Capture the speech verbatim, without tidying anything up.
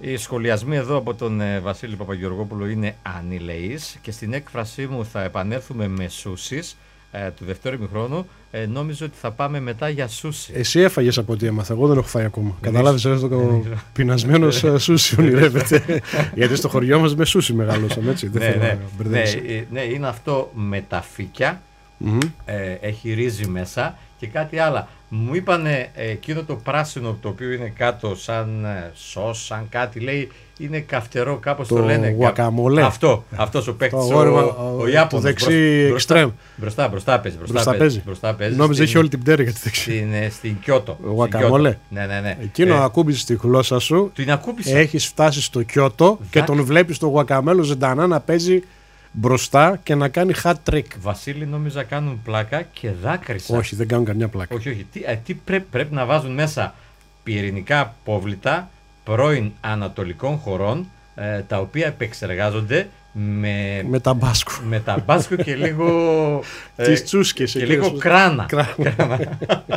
Οι σχολιασμοί εδώ από τον ε, Βασίλη Παπαγεωργόπουλο είναι ανηλεείς και στην έκφρασή μου θα επανέλθουμε με σούσις ε, του δευτέρου ημιχρόνου. Ε, νόμιζα ότι θα πάμε μετά για σούσι. Εσύ έφαγες από ό,τι έμαθα. Εγώ δεν έχω φάει ακόμα. Καταλάβεις, αυτό το πεινασμένο σούσι ονειρεύεται. Γιατί στο χωριό μας με σούσι μεγαλώσαμε, έτσι. Δεν ναι, θέλω ναι, να μπερδεύεσαι. ναι, ναι, είναι αυτό με τα φύκια. Mm-hmm. Ε, έχει ρύζι μέσα και κάτι άλλο. Μου είπανε ε, εκείνο το πράσινο το οποίο είναι κάτω σαν ε, σως, σαν κάτι λέει είναι καυτερό, κάπως το, το λένε. Γουακαμολέ. Αυτό, αυτός ο παίκτης, ο, ο, ο, ο Ιάπωνος. Το δεξί εξτρέμ. Μπροστά, μπροστά παίζει. Μπροστά, μπροστά παίζει. Μπροστά παίζει. Νόμιζα έχει όλη την πτέρυγα για τη δεξί. Στην, στην Κιώτο. Γουακαμολέ. Ναι, ναι, ναι. Εκείνο ε, ακούμπησε τη γλώσσα σου. Την ακούμπησα. Έχεις φτάσει στο Κιώτο Δα... και τον βλέπεις το γουακαμέλο ζωντανά να παίζει μπροστά και να κάνει hat trick. Βασίλη, νόμιζα κάνουν πλάκα και δάκρυσα. Όχι, δεν κάνουν καμιά πλάκα. Όχι, όχι. Τι, ε, τι πρέ, πρέπει να βάζουν μέσα πυρηνικά απόβλητα πρώην ανατολικών χωρών, ε, τα οποία επεξεργάζονται με, με ταμπάσκο. Με ταμπάσκο και λίγο, τις τσούσκες και λίγο κράνα. κράνα.